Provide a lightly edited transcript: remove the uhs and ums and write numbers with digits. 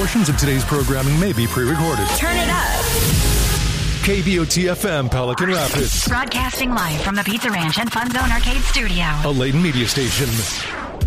Portions of today's programming may be pre-recorded. Turn it up. KBOT-FM, Pelican Rapids. Broadcasting live from the Pizza Ranch and Fun Zone Arcade Studio. A Layton Media Station.